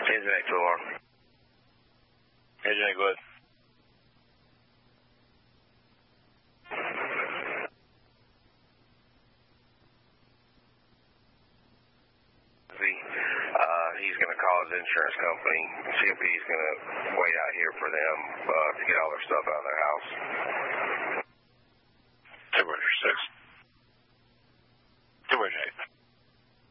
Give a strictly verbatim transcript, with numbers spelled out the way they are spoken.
Engine eight to alarm. Engine eight, go ahead. Uh, he's going to call his insurance company, see if he's going to wait out here for them uh, to get all their stuff out of their house. Two Roger six.